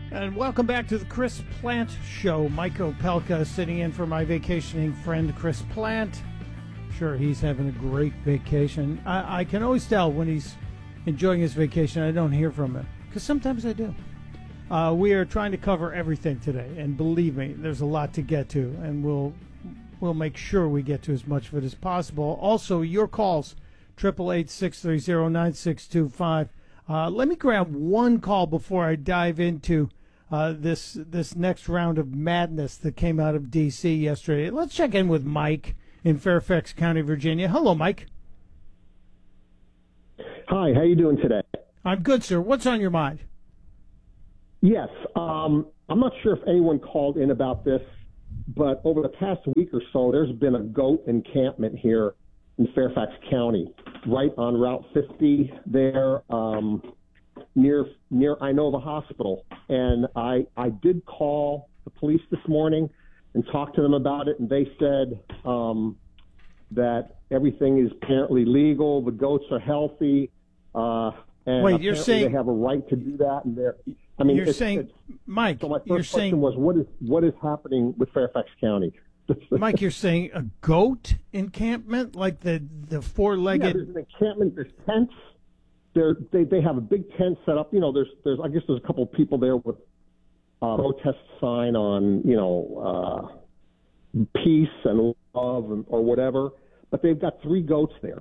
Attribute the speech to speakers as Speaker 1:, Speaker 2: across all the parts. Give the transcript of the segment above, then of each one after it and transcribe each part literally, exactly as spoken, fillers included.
Speaker 1: And welcome back to the Chris Plant Show. Mike Opelka sitting in for my vacationing friend Chris Plant. Sure, he's having a great vacation. I, I can always tell when he's enjoying his vacation. I don't hear from him, because sometimes I do. Uh, we are trying to cover everything today, and believe me, there's a lot to get to, and we'll we'll make sure we get to as much of it as possible. Also, your calls, eight eight eight, six three zero, nine six two five. Uh, let me grab one call before I dive into Uh, this this next round of madness that came out of D C yesterday. Let's check in with Mike in Fairfax County, Virginia. Hello, Mike.
Speaker 2: Hi, how you doing today?
Speaker 1: I'm good, sir. What's on your mind?
Speaker 2: Yes, um, I'm not sure if anyone called in about this, but over the past week or so, there's been a goat encampment here in Fairfax County, right on Route fifty there. Um, near near Inova Hospital, and I I did call the police this morning and talk to them about it, and they said um, that everything is apparently legal. The goats are healthy, uh, and
Speaker 1: Wait, you're saying
Speaker 2: they have a right to do that. And they're, I mean,
Speaker 1: you're
Speaker 2: it's,
Speaker 1: saying,
Speaker 2: it's,
Speaker 1: Mike.
Speaker 2: So my first
Speaker 1: you're
Speaker 2: question
Speaker 1: saying,
Speaker 2: was, what is what is happening with Fairfax County?
Speaker 1: Mike, you're saying a goat encampment, like the the four-legged.
Speaker 2: Yeah, there's an encampment. There's tents. They're, they they have a big tent set up. You know, there's there's I guess there's a couple of people there with a protest sign on, you know, uh, peace and love and, or whatever. But they've got three goats there.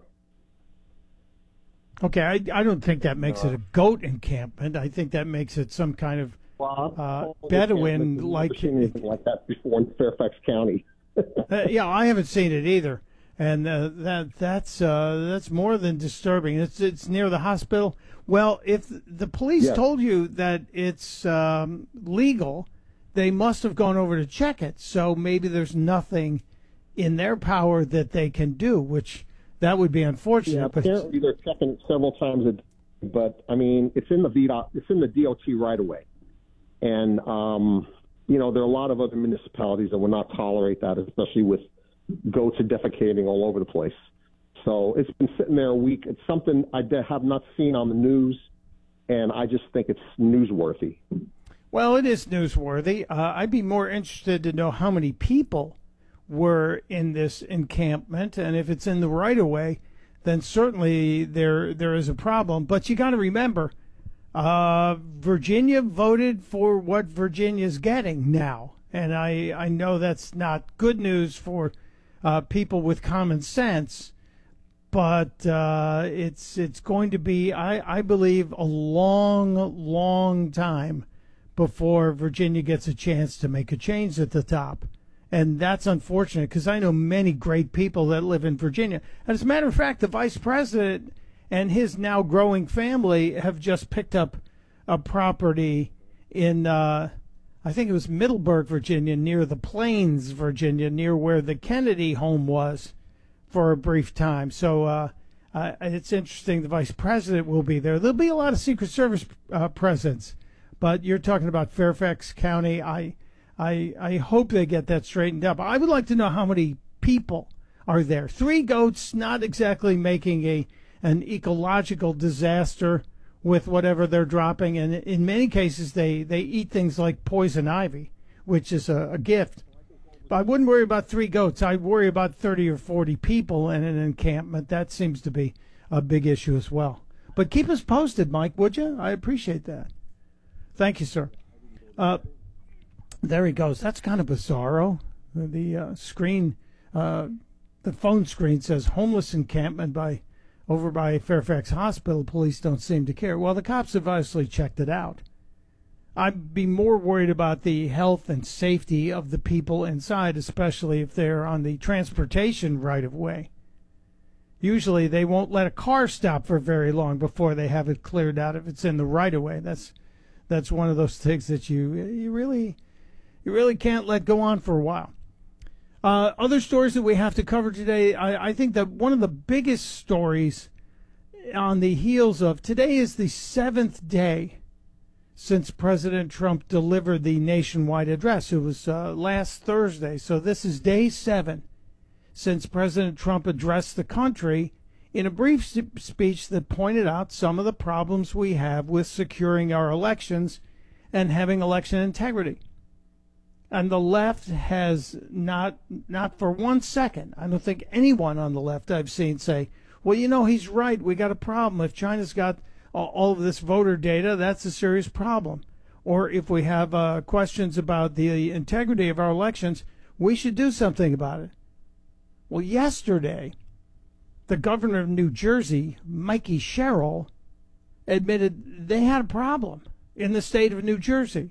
Speaker 1: Okay, I I don't think that makes uh, it a goat encampment. I think that makes it some kind of
Speaker 2: well,
Speaker 1: uh, Bedouin like
Speaker 2: anything like that before in Fairfax County.
Speaker 1: uh, yeah, I haven't seen it either. And uh, that that's uh, that's more than disturbing. It's it's near the hospital. Well, if the police
Speaker 2: yes.
Speaker 1: told you that it's um, legal, they must have gone over to check it. So maybe there's nothing in their power that they can do, which that would be unfortunate.
Speaker 2: Yeah, apparently they're checking it several times a day. But I mean, it's in the V D O T, it's in the D O T right away, and um, you know there are a lot of other municipalities that will not tolerate that, especially with goats are defecating all over the place. So it's been sitting there a week. It's something I have not seen on the news, and I just think it's newsworthy.
Speaker 1: Well, it is newsworthy. Uh, I'd be more interested to know how many people were in this encampment, and if it's in the right-of-way, then certainly there there is a problem. But you got to remember, uh, Virginia voted for what Virginia's getting now, and I, I know that's not good news for Uh, people with common sense, but uh, it's it's going to be, I, I believe, a long, long time before Virginia gets a chance to make a change at the top. And that's unfortunate, because I know many great people that live in Virginia. And as a matter of fact, the vice president and his now growing family have just picked up a property in uh I think it was Middleburg, Virginia, near the Plains, Virginia, near where the Kennedy home was for a brief time. So uh, uh, it's interesting. The vice president will be there. There'll be a lot of Secret Service uh, presence, but you're talking about Fairfax County. I, I, I hope they get that straightened up. I would like to know how many people are there. Three goats, not exactly making a an ecological disaster with whatever they're dropping, and in many cases they, they eat things like poison ivy, which is a, a gift. But I wouldn't worry about three goats. I'd worry about thirty or forty people in an encampment. That seems to be a big issue as well. But keep us posted, Mike, would you? I appreciate that. Thank you, sir. Uh, there he goes. That's kind of bizarro. The uh, screen, uh, the phone screen says homeless encampment by over by Fairfax Hospital. Police don't seem to care. Well, the cops have obviously checked it out. I'd be more worried about the health and safety of the people inside, especially if they're on the transportation right-of-way. Usually they won't let a car stop for very long before they have it cleared out if it's in the right-of-way. That's that's one of those things that you you really you really can't let go on for a while. Uh, other stories that we have to cover today, I, I think that one of the biggest stories on the heels of today is the seventh day since President Trump delivered the nationwide address. It was uh, last Thursday, so this is day seven since President Trump addressed the country in a brief speech that pointed out some of the problems we have with securing our elections and having election integrity. And the left has not, not for one second, I don't think anyone on the left I've seen say, well, you know, he's right. We got a problem. If China's got all of this voter data, that's a serious problem. Or if we have uh, questions about the integrity of our elections, we should do something about it. Well, yesterday, the governor of New Jersey, Mikey Sherrill, admitted they had a problem in the state of New Jersey.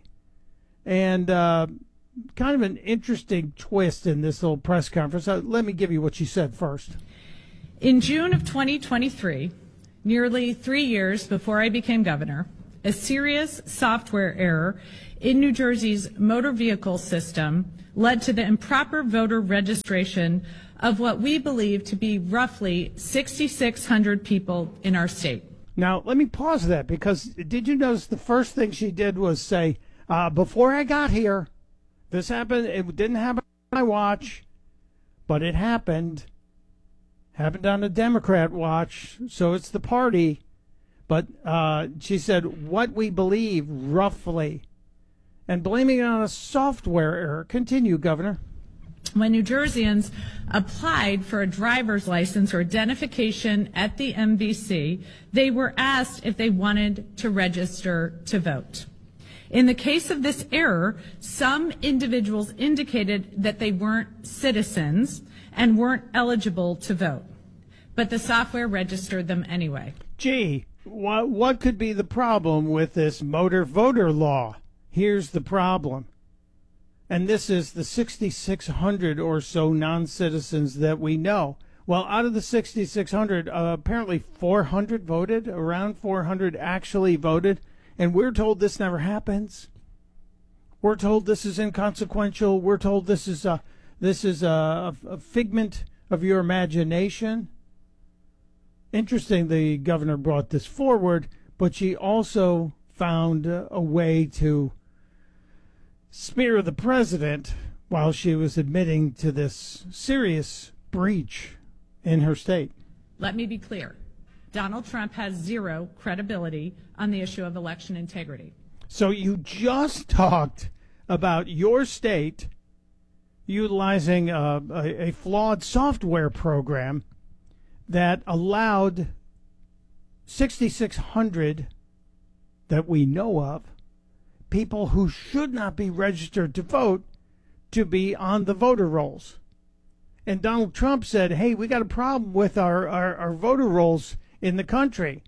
Speaker 1: And uh, kind of an interesting twist in this little press conference. Uh, let me give you what she said first.
Speaker 3: In June of twenty twenty-three, nearly three years before I became governor, a serious software error in New Jersey's motor vehicle system led to the improper voter registration of what we believe to be roughly six thousand six hundred people in our state.
Speaker 1: Now, let me pause that, because did you notice the first thing she did was say, uh, before I got here, this happened, it didn't happen on my watch, but it happened. Happened on a Democrat watch, so it's the party. But uh, she said, what we believe, roughly, and blaming it on a software error. Continue, Governor.
Speaker 3: When New Jerseyans applied for a driver's license or identification at the M V C, they were asked if they wanted to register to vote. In the case of this error, some individuals indicated that they weren't citizens and weren't eligible to vote, but the software registered them anyway.
Speaker 1: Gee, what, what could be the problem with this motor voter law? Here's the problem. And this is the six thousand six hundred or so non-citizens that we know. Well, out of the six thousand six hundred, uh, apparently four hundred voted, around four hundred actually voted, and we're told this never happens. We're told this is inconsequential. We're told this is a, this is a, a figment of your imagination. Interesting, the governor brought this forward, but she also found a way to smear the president while she was admitting to this serious breach in her state.
Speaker 3: Let me be clear. Donald Trump has zero credibility on the issue of election integrity.
Speaker 1: So you just talked about your state utilizing a, a, a flawed software program that allowed six thousand six hundred that we know of people who should not be registered to vote to be on the voter rolls. And Donald Trump said, hey, we got a problem with our, our, our voter rolls in the country.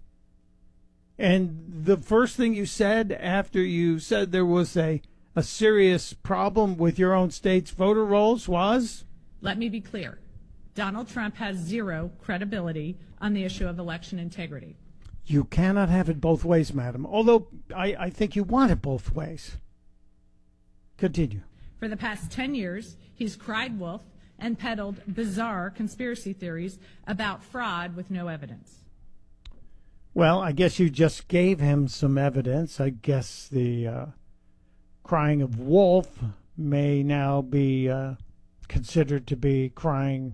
Speaker 1: And the first thing you said after you said there was a, a serious problem with your own state's voter rolls was?
Speaker 3: Let me be clear. Donald Trump has zero credibility on the issue of election integrity.
Speaker 1: You cannot have it both ways, madam, although I, I think you want it both ways. Continue.
Speaker 3: For the past ten years, he's cried wolf and peddled bizarre conspiracy theories about fraud with no evidence.
Speaker 1: Well, I guess you just gave him some evidence. I guess the uh, crying of wolf may now be uh, considered to be crying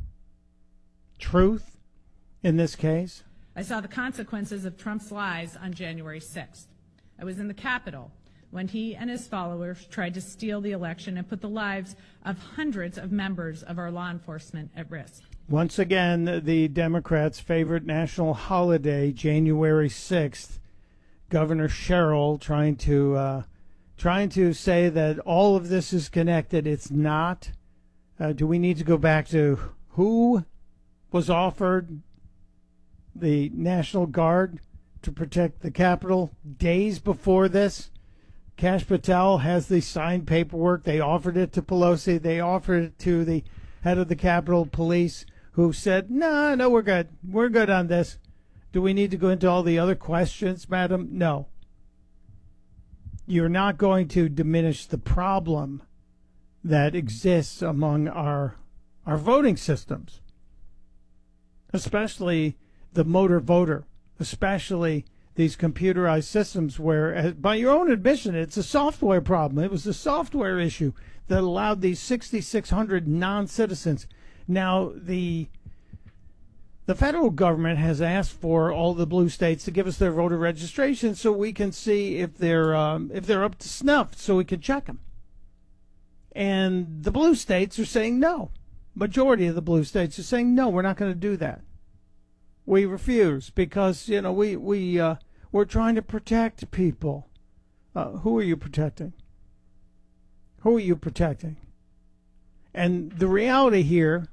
Speaker 1: truth in this case.
Speaker 3: I saw the consequences of Trump's lies on January sixth. I was in the Capitol when he and his followers tried to steal the election and put the lives of hundreds of members of our law enforcement at risk.
Speaker 1: Once again, the Democrats' favorite national holiday, January sixth, Governor Sherrill trying to uh, trying to say that all of this is connected. It's not. Uh, do we need to go back to who was offered the National Guard to protect the Capitol days before this? Kash Patel has the signed paperwork. They offered it to Pelosi. They offered it to the head of the Capitol Police, who said, no, no, we're good. We're good on this. Do we need to go into all the other questions, madam? No. You're not going to diminish the problem that exists among our our voting systems, especially the motor voter, especially these computerized systems where, by your own admission, it's a software problem. It was a software issue that allowed these six thousand six hundred non-citizens. Now, the The federal government has asked for all the blue states to give us their voter registration so we can see if they're um, if they're up to snuff, so we can check them. And the blue states are saying no. Majority of the blue states are saying no. We're not going to do that. We refuse because you know we we uh, we're trying to protect people. Uh, who are you protecting? Who are you protecting? And the reality here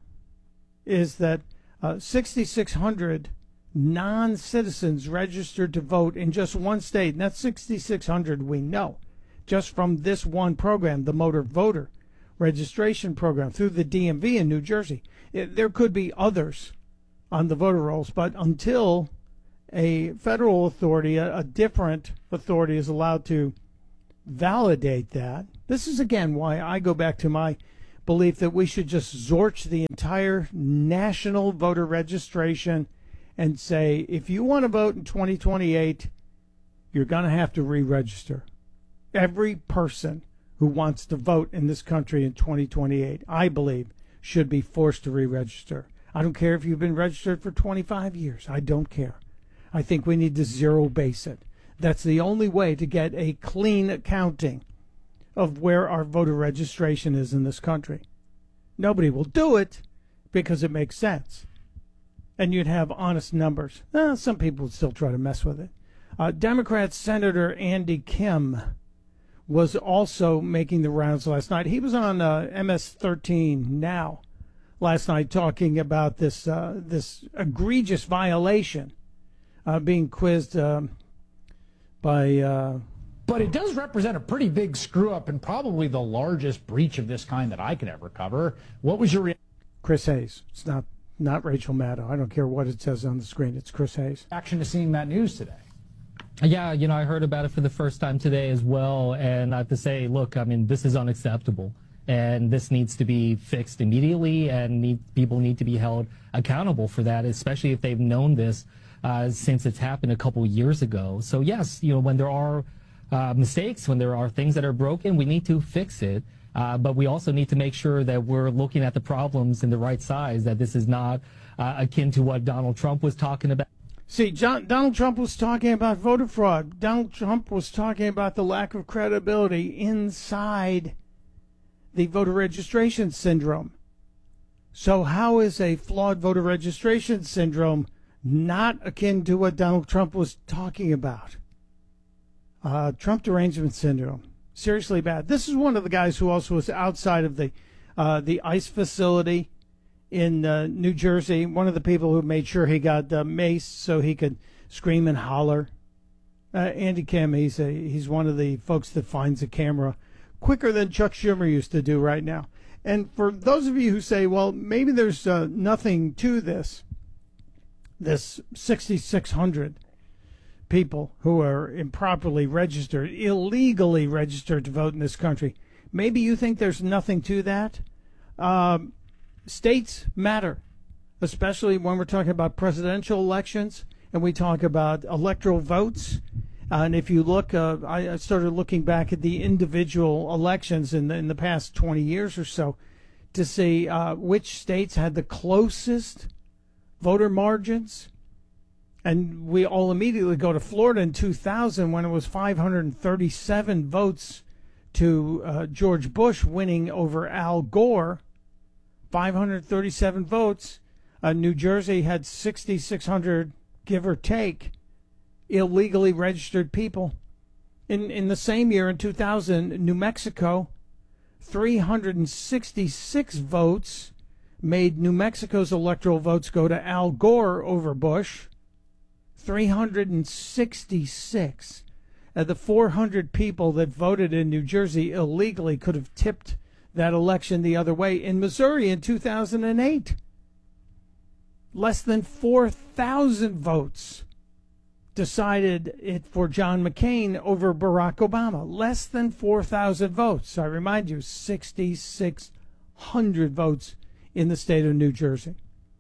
Speaker 1: is that uh, sixty-six hundred non-citizens registered to vote in just one state, and that's sixty-six hundred we know, just from this one program, the Motor Voter Registration Program, through the D M V in New Jersey. It, there could be others on the voter rolls, but until a federal authority, a, a different authority, is allowed to validate that. This is, again, why I go back to my belief that we should just zorch the entire national voter registration and say, if you want to vote in twenty twenty-eight, you're going to have to re-register. Every person who wants to vote in this country in twenty twenty-eight, I believe, should be forced to re-register. I don't care if you've been registered for twenty-five years. I don't care. I think we need to zero base it. That's the only way to get a clean accounting of where our voter registration is in this country. Nobody will do it because it makes sense. And you'd have honest numbers. Eh, some people would still try to mess with it. Uh, Democrat Senator Andy Kim was also making the rounds last night. He was on uh, M S thirteen Now last night talking about this uh, this egregious violation uh, being quizzed um, by... Uh,
Speaker 4: But it does represent a pretty big screw-up and probably the largest breach of this kind that I could ever cover. What was your reaction?
Speaker 1: Chris Hayes. It's not, not Rachel Maddow. I don't care what it says on the screen. It's Chris Hayes.
Speaker 4: Reaction to seeing that news today?
Speaker 5: Yeah, you know, I heard about it for the first time today as well, and I have to say, look, I mean, this is unacceptable, and this needs to be fixed immediately, and need, people need to be held accountable for that, especially if they've known this uh, since it's happened a couple years ago. So, yes, you know, when there are uh, mistakes, when there are things that are broken, we need to fix it, uh, but we also need to make sure that we're looking at the problems in the right size, that this is not uh, akin to what Donald Trump was talking about.
Speaker 1: See, John, Donald Trump was talking about voter fraud. Donald Trump was talking about the lack of credibility inside the voter registration syndrome. So how is a flawed voter registration syndrome not akin to what Donald Trump was talking about? Uh, Trump derangement syndrome. Seriously bad. This is one of the guys who also was outside of the uh, the ICE facility in uh, New Jersey, one of the people who made sure he got uh, maced so he could scream and holler. Uh, Andy Kim, he's a, he's one of the folks that finds a camera quicker than Chuck Schumer used to do right now. And for those of you who say, well, maybe there's uh, nothing to this, this sixty-six hundred people who are improperly registered, illegally registered to vote in this country, maybe you think there's nothing to that. Um, States matter, especially when we're talking about presidential elections and we talk about electoral votes. Uh, and if you look, uh, I started looking back at the individual elections in the, in the past twenty years or so to see uh, which states had the closest voter margins. And we all immediately go to Florida in two thousand when it was five hundred thirty-seven votes to uh, George Bush winning over Al Gore. five hundred thirty-seven votes. Uh, New Jersey had sixty-six hundred, give or take, illegally registered people. In in the same year, in two thousand, New Mexico, three hundred sixty-six votes made New Mexico's electoral votes go to Al Gore over Bush. three hundred sixty-six. Uh, the four hundred people that voted in New Jersey illegally could have tipped that election the other way. In Missouri in two thousand eight, less than four thousand votes decided it for John McCain over Barack Obama. Less than four thousand votes. I remind you, sixty-six hundred votes in the state of New Jersey.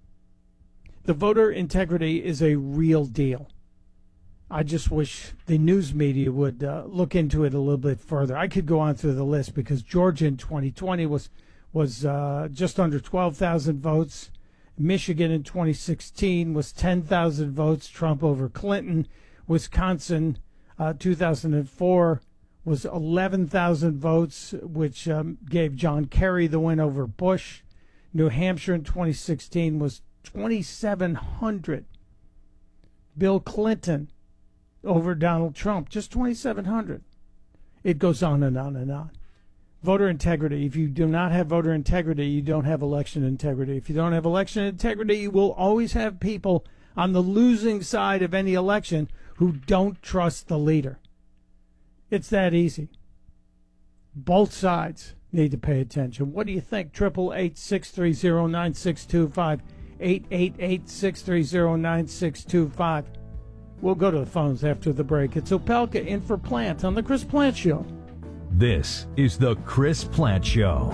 Speaker 1: The voter integrity is a real deal. I just wish the news media would uh, look into it a little bit further. I could go on through the list because Georgia in twenty twenty was was uh, just under twelve thousand votes. Michigan in twenty sixteen was ten thousand votes, Trump over Clinton. Wisconsin, uh, two thousand four, was eleven thousand votes, which um, gave John Kerry the win over Bush. New Hampshire in twenty sixteen was twenty-seven hundred. Bill Clinton over Donald Trump, just twenty-seven hundred. It goes on and on and on. Voter integrity. If you do not have voter integrity, you don't have election integrity. If you don't have election integrity, you will always have people on the losing side of any election who don't trust the leader. It's that easy. Both sides need to pay attention. What do you think? Triple eight six three zero nine six two five. eight eight eight six three zero nine six two five. We'll go to the phones after the break. It's Opelka in for Plant on the Chris Plant Show.
Speaker 6: This is the Chris Plant Show.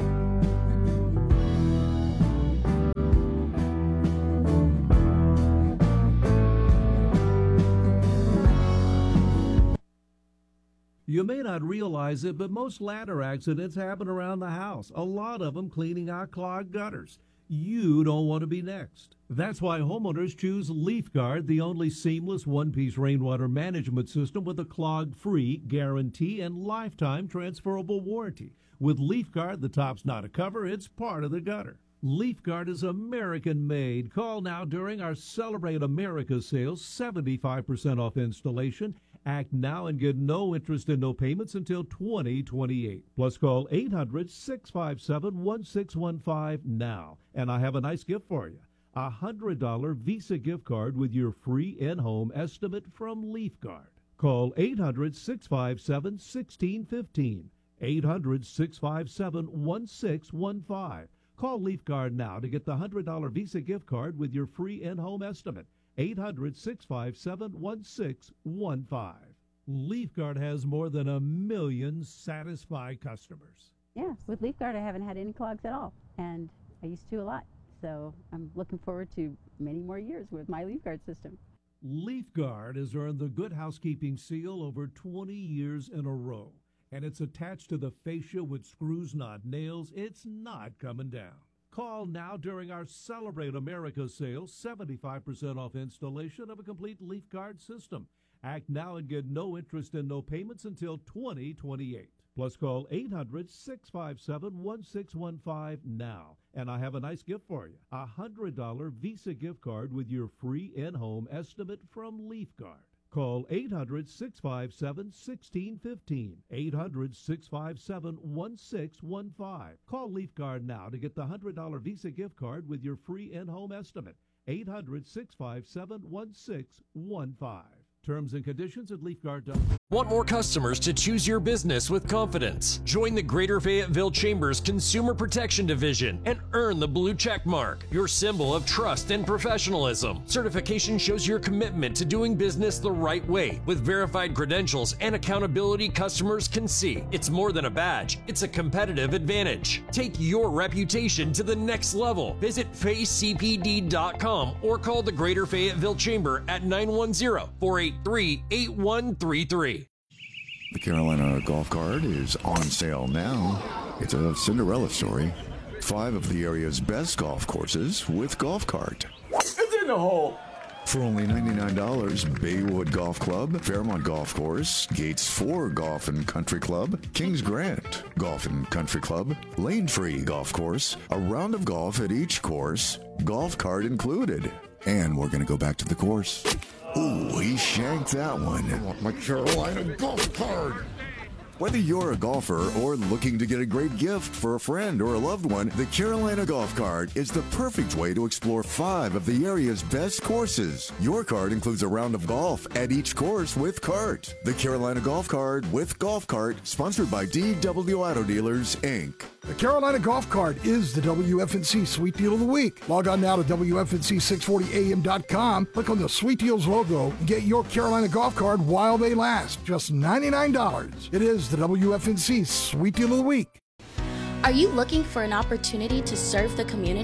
Speaker 7: You may not realize it, but most ladder accidents happen around the house, a lot of them cleaning out clogged gutters. You don't want to be next. That's why homeowners choose LeafGuard, the only seamless one-piece rainwater management system with a clog-free guarantee and lifetime transferable warranty. With LeafGuard, the top's not a cover, it's part of the gutter. LeafGuard is American-made. Call now during our Celebrate America sales, seventy-five percent off installation. Act now and get no interest and no payments until twenty twenty-eight. Plus call eight hundred, six five seven, one six one five now. And I have a nice gift for you. A one hundred dollars Visa gift card with your free in-home estimate from LeafGuard. Call eight hundred, six five seven, one six one five. eight hundred, six five seven, one six one five. Call LeafGuard now to get the one hundred dollars Visa gift card with your free in-home estimate. eight hundred, six five seven, one six one five. LeafGuard has more than a million satisfied customers.
Speaker 8: Yeah, with LeafGuard I haven't had any clogs at all, and I used to a lot. So I'm looking forward to many more years with my LeafGuard system.
Speaker 7: LeafGuard has earned the Good Housekeeping seal over twenty years in a row, and it's attached to the fascia with screws, not nails. It's not coming down. Call now during our Celebrate America sale, seventy-five percent off installation of a complete LeafGuard system. Act now and get no interest and no payments until twenty twenty-eight. Plus call eight hundred, six five seven, one six one five now. And I have a nice gift for you. A one hundred dollars Visa gift card with your free in-home estimate from LeafGuard. Call eight hundred, six five seven, one six one five. eight hundred, six five seven, one six one five. Call LeafGuard now to get the one hundred dollars Visa gift card with your free in-home estimate. eight hundred, six five seven, one six one five. Terms and conditions at LeafGuard dot com.
Speaker 9: Want more customers to choose your business with confidence? Join the Greater Fayetteville Chamber's Consumer Protection Division and earn the blue check mark, your symbol of trust and professionalism. Certification shows your commitment to doing business the right way with verified credentials and accountability customers can see. It's more than a badge, it's a competitive advantage. Take your reputation to the next level. Visit Fay C P D dot com or call the Greater Fayetteville Chamber at nine one zero, four eight three, eight one three three.
Speaker 10: The Carolina Golf Card is on sale now. It's a Cinderella story. Five of the area's best golf courses with Golf Cart.
Speaker 11: It's in the hole.
Speaker 10: For only ninety-nine dollars, Baywood Golf Club, Fairmont Golf Course, Gates four Golf and Country Club, Kings Grant Golf and Country Club, Lane Free Golf Course, a round of golf at each course, Golf Cart included. And we're going to go back to the course. Ooh, he shanked that one.
Speaker 11: I want my Carolina Golf Card.
Speaker 10: Whether you're a golfer or looking to get a great gift for a friend or a loved one, the Carolina Golf Card is the perfect way to explore five of the area's best courses. Your card includes a round of golf at each course with cart. The Carolina Golf Card with Golf Cart, sponsored by D W Auto Dealers, Incorporated.
Speaker 12: The Carolina Golf Cart is the W F N C Sweet Deal of the Week. Log on now to W F N C six forty A M dot com, click on the Sweet Deals logo, and get your Carolina Golf Card while they last. Just ninety-nine dollars. It is the W F N C Sweet Deal of the Week.
Speaker 13: Are you looking for an opportunity to serve the community?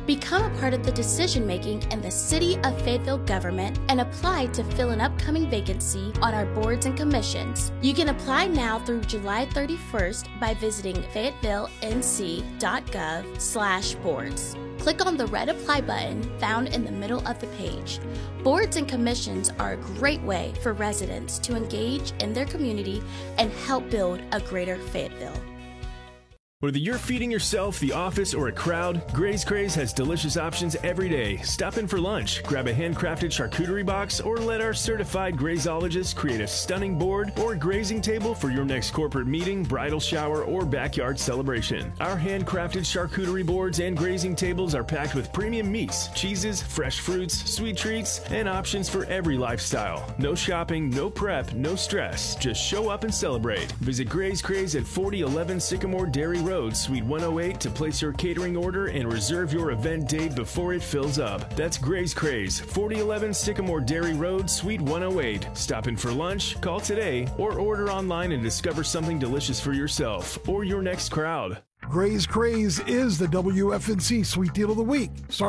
Speaker 13: Become a part of the decision-making in the City of Fayetteville government and apply to fill an upcoming vacancy on our boards and commissions. You can apply now through July thirty-first by visiting fayetteville.n.c.gov slash boards. Click on the red Apply button found in the middle of the page. Boards and commissions are a great way for residents to engage in their community and help build a greater Fayetteville.
Speaker 14: Whether you're feeding yourself, the office, or a crowd, Gray's Craze has delicious options every day. Stop in for lunch, grab a handcrafted charcuterie box, or let our certified grazeologist create a stunning board or grazing table for your next corporate meeting, bridal shower, or backyard celebration. Our handcrafted charcuterie boards and grazing tables are packed with premium meats, cheeses, fresh fruits, sweet treats, and options for every lifestyle. No shopping, no prep, no stress. Just show up and celebrate. Visit Gray's Craze at forty eleven Sycamore Dairy Road, Suite one oh eight to place your catering order and reserve your event date before it fills up. That's Gray's Craze, forty eleven Sycamore Dairy Road, Suite one oh eight. Stop in for lunch, call today, or order online and discover something delicious for yourself or your next crowd.
Speaker 12: Gray's Craze is the W F N C Sweet Deal of the Week. Start